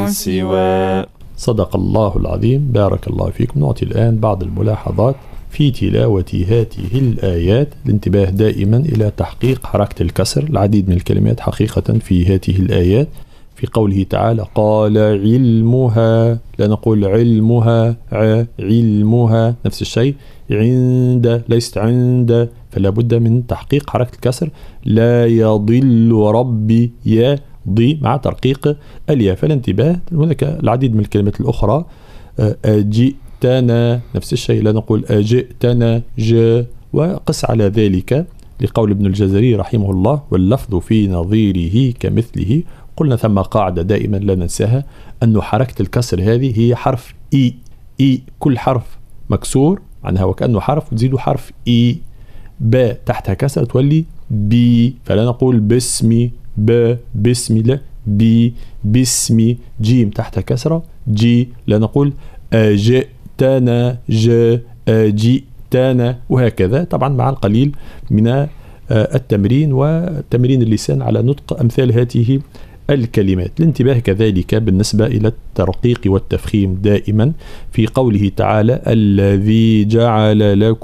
سوى. صدق الله العظيم. بارك الله فيكم. نعطي الآن بعض الملاحظات في تلاوة هذه الآيات. الانتباه دائما إلى تحقيق حركة الكسر. العديد من الكلمات حقيقة في هذه الآيات. في قوله تعالى قال علمها، لا نقول علمها، علمها نفس الشيء. عند ليست عند، فلا بد من تحقيق حركة الكسر. لا يضل ربي، يا ضي مع ترقيق الياء. فالانتباه، هناك العديد من الكلمات الأخرى. أجئتنا نفس الشيء، لا نقول أجئتنا ج. وقس على ذلك لقول ابن الجزري رحمه الله واللفظ في نظيره كمثله. قلنا ثم قاعدة دائما لا ننساها، أن حركة الكسر هذه هي حرف إي. إي كل حرف مكسور عنها وكأنه حرف، وتزيد حرف إي. با تحتها كسر تولي بي، فلا نقول باسمي ب باسمي، لا بي باسمي. جيم تحتها كسرة جي، لا نقول أجئتنا ج أجئتنا، وهكذا طبعا مع القليل من التمرين وتمرين اللسان على نطق أمثال هذه الكلمات. الانتباه كذلك بالنسبة إلى الترقيق والتفخيم دائما في قوله تعالى الذي جعل لكم